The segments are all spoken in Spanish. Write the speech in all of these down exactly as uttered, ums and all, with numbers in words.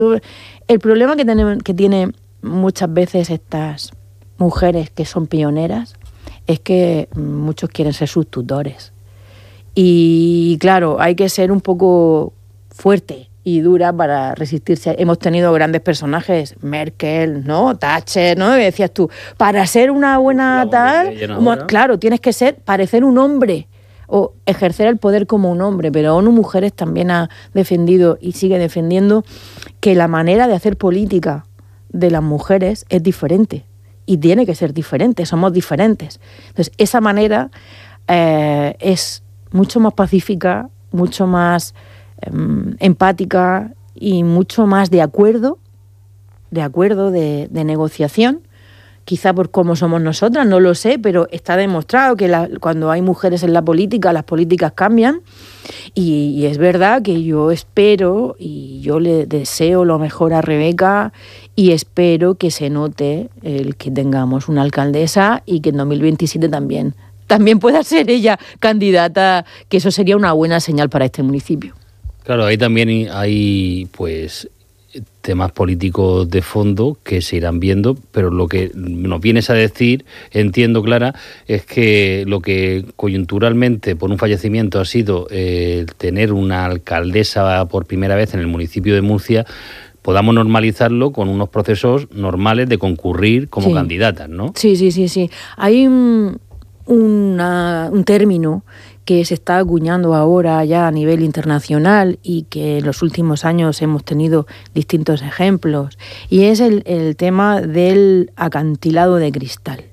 El problema que, tenemos, que tienen muchas veces estas mujeres que son pioneras es que muchos quieren ser sus tutores. Y claro, hay que ser un poco fuerte y dura para resistirse. Hemos tenido grandes personajes, Merkel, ¿no? Thatcher, ¿no? Y decías tú, para ser una buena tal, como, claro, tienes que ser, parecer un hombre o ejercer el poder como un hombre, pero ONU Mujeres también ha defendido y sigue defendiendo que la manera de hacer política de las mujeres es diferente y tiene que ser diferente, somos diferentes. Entonces, esa manera eh, es mucho más pacífica, mucho más eh, empática y mucho más de acuerdo, de acuerdo, de, de negociación. Quizá por cómo somos nosotras, no lo sé, pero está demostrado que la, cuando hay mujeres en la política, las políticas cambian. Y, y es verdad que yo espero y yo le deseo lo mejor a Rebeca y espero que se note el que tengamos una alcaldesa y que en dos mil veintisiete también, también pueda ser ella candidata, que eso sería una buena señal para este municipio. Claro, ahí también hay pues temas políticos de fondo que se irán viendo, pero lo que nos vienes a decir, entiendo, Clara, es que lo que coyunturalmente por un fallecimiento ha sido eh, tener una alcaldesa por primera vez en el municipio de Murcia, podamos normalizarlo con unos procesos normales de concurrir como sí. candidatas, ¿no? Sí, sí, sí, sí. Hay un, una, un término que se está acuñando ahora ya a nivel internacional y que en los últimos años hemos tenido distintos ejemplos, y es el, el tema del acantilado de cristal.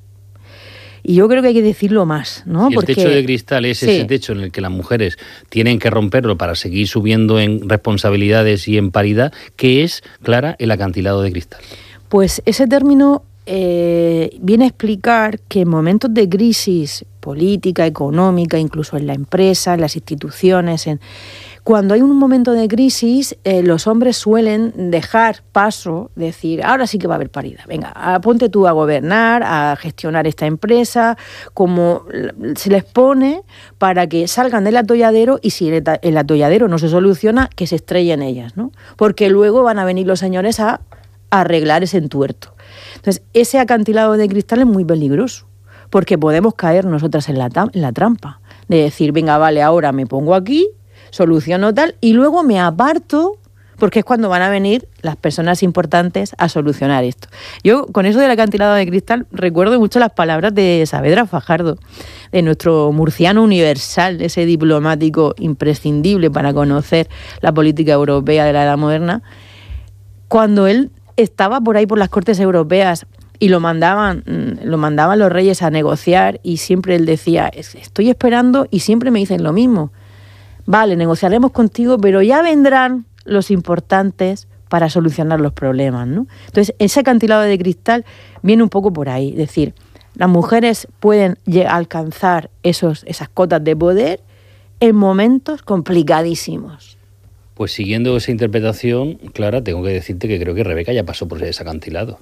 Y yo creo que hay que decirlo más, ¿no? Y el Porque, techo de cristal es sí. ese techo en el que las mujeres tienen que romperlo para seguir subiendo en responsabilidades y en paridad, que es, Clara, el acantilado de cristal. Pues ese término eh, viene a explicar que en momentos de crisis política, económica, incluso en la empresa, en las instituciones, en... cuando hay un momento de crisis, eh, los hombres suelen dejar paso, decir, ahora sí que va a haber paridad, venga, ponte tú a gobernar, a gestionar esta empresa, como se les pone para que salgan del atolladero, y si el atolladero no se soluciona, que se estrellen ellas, ¿no? Porque luego van a venir los señores a arreglar ese entuerto. Entonces, ese acantilado de cristal es muy peligroso, porque podemos caer nosotras en la, en la trampa de decir, venga, vale, ahora me pongo aquí, soluciono tal, y luego me aparto, porque es cuando van a venir las personas importantes a solucionar esto. Yo, con eso del acantilado de cristal, recuerdo mucho las palabras de Saavedra Fajardo, de nuestro murciano universal, ese diplomático imprescindible para conocer la política europea de la edad moderna, cuando él estaba por ahí por las Cortes Europeas y lo mandaban, lo mandaban los reyes a negociar, y siempre él decía, estoy esperando, y siempre me dicen lo mismo, vale, negociaremos contigo, pero ya vendrán los importantes para solucionar los problemas, ¿no? Entonces, ese acantilado de cristal viene un poco por ahí, es decir, las mujeres pueden alcanzar esos, esas cotas de poder en momentos complicadísimos. Pues siguiendo esa interpretación, Clara, tengo que decirte que creo que Rebeca ya pasó por ese acantilado.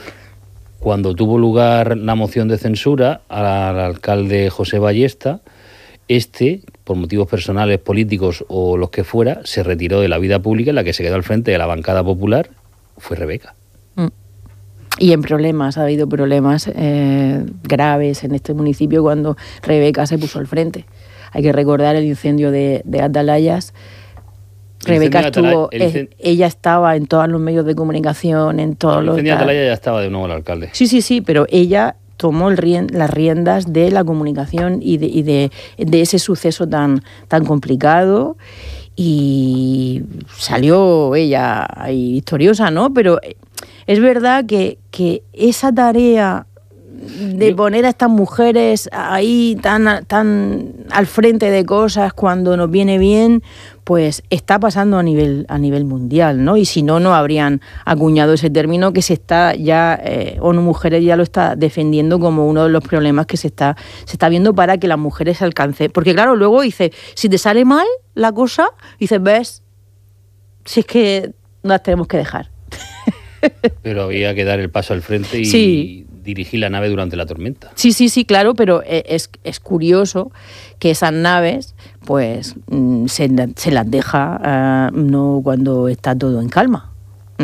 Cuando tuvo lugar la moción de censura al alcalde José Ballesta, este, por motivos personales, políticos o los que fuera, se retiró de la vida pública. En la que se quedó al frente de la bancada popular fue Rebeca. Mm. Y en problemas, ha habido problemas eh, graves en este municipio cuando Rebeca se puso al frente. Hay que recordar el incendio de, de Atalayas. Rebeca estuvo, Atalaya, incend... ella estaba en todos los medios de comunicación, en todos los... El incendio de Atalaya ya estaba de nuevo el alcalde. Sí, sí, sí, pero ella tomó el rien, las riendas de la comunicación y de, y de, de ese suceso tan, tan complicado, y salió ella ahí victoriosa, ¿no? Pero es verdad que, que esa tarea de Yo... poner a estas mujeres ahí tan, tan al frente de cosas cuando nos viene bien, pues está pasando a nivel a nivel mundial, ¿no? Y si no, no habrían acuñado ese término que se está ya, eh, ONU Mujeres ya lo está defendiendo como uno de los problemas que se está se está viendo para que las mujeres alcancen. Porque claro, luego dice, si te sale mal la cosa, dices, ves, si es que las tenemos que dejar. Pero había que dar el paso al frente y... Sí. Dirigir la nave durante la tormenta. Sí, sí, sí, claro, pero es, es curioso que esas naves, pues, se, se las deja uh, no cuando está todo en calma.